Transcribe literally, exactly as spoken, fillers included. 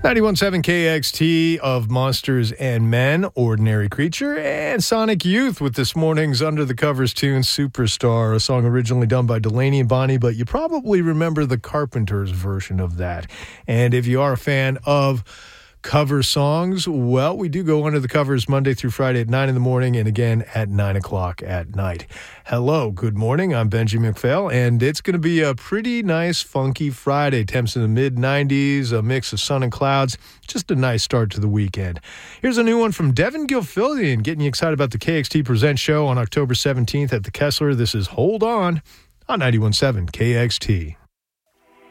ninety-one point seven K X T of Monsters and Men, Ordinary Creature, and Sonic Youth with this morning's Under the Covers tune, Superstar, a song originally done by Delaney and Bonnie, but you probably remember the Carpenters version of that. And if you are a fan of cover songs, well, we do go under the covers Monday through Friday at nine in the morning and again at nine o'clock at night. Hello, good morning. I'm Benji McPhail, and it's going to be a pretty nice, funky Friday. Temps in the mid nineties, a mix of sun and clouds. Just a nice start to the weekend. Here's a new one from Devin Gilfillian, getting you excited about the K X T Present show on October seventeenth at the Kessler. This is Hold On on ninety-one point seven K X T.